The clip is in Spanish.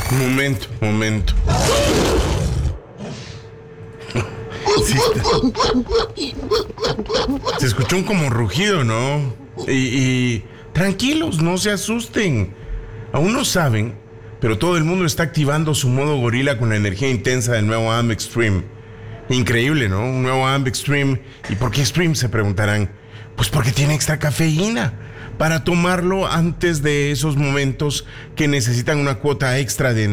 Momento. Sí, se escuchó un como rugido, ¿no? Y tranquilos, no se asusten. Aún no saben, pero todo el mundo está activando su modo gorila con la energía intensa del nuevo AMP Extreme. Increíble, ¿no? Un nuevo AMP Extreme. ¿Y por qué Extreme? Se preguntarán. Pues porque tiene extra cafeína para tomarlo antes de esos momentos que necesitan una cuota extra de